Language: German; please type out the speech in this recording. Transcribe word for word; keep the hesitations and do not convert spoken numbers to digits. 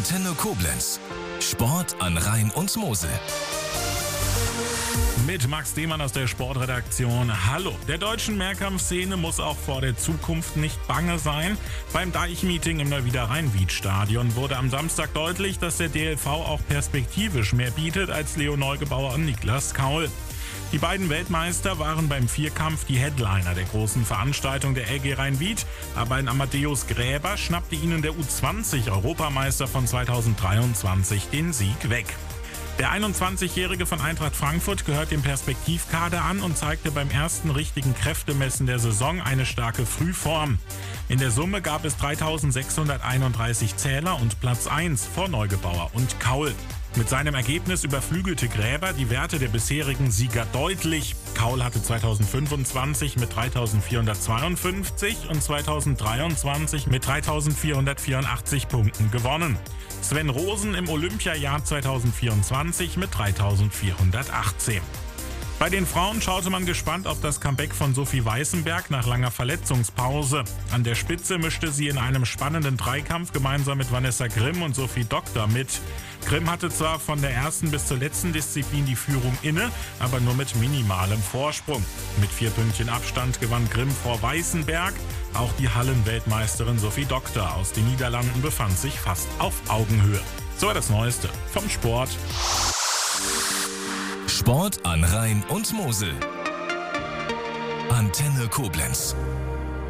Antenne Koblenz. Sport an Rhein und Mosel. Mit Max Demann aus der Sportredaktion. Hallo. Der deutschen Mehrkampfszene muss auch vor der Zukunft nicht bange sein. Beim Deichmeeting im Neuwieder Rhein-Wied-Stadion wurde am Samstag deutlich, dass der D L V auch perspektivisch mehr bietet als Leo Neugebauer und Niklas Kaul. Die beiden Weltmeister waren beim Vierkampf die Headliner der großen Veranstaltung der L G Rhein-Wied, aber ein Amadeus Gräber schnappte ihnen der U zwanzig Europameister von zweitausenddreiundzwanzig den Sieg weg. Der einundzwanzigjährige von Eintracht Frankfurt gehört dem Perspektivkader an und zeigte beim ersten richtigen Kräftemessen der Saison eine starke Frühform. In der Summe gab es dreitausendsechshunderteinunddreißig Zähler und Platz eins vor Neugebauer und Kaul. Mit seinem Ergebnis überflügelte Gräber die Werte der bisherigen Sieger deutlich. Kaul hatte zweitausendfünfundzwanzig mit dreitausendvierhundertzweiundfünfzig und zweitausenddreiundzwanzig mit dreitausendvierhundertvierundachtzig Punkten gewonnen. Sven Rosen im Olympiajahr zweitausendvierundzwanzig mit dreitausendvierhundertachtzehn. Bei den Frauen schaute man gespannt auf das Comeback von Sophie Weißenberg nach langer Verletzungspause. An der Spitze mischte sie in einem spannenden Dreikampf gemeinsam mit Vanessa Grimm und Sophie Doktor mit. Grimm hatte zwar von der ersten bis zur letzten Disziplin die Führung inne, aber nur mit minimalem Vorsprung. Mit vier Pünktchen Abstand gewann Grimm vor Weißenberg. Auch die Hallenweltmeisterin Sophie Doktor aus den Niederlanden befand sich fast auf Augenhöhe. So war das Neueste vom Sport. Sport an Rhein und Mosel. Antenne Koblenz.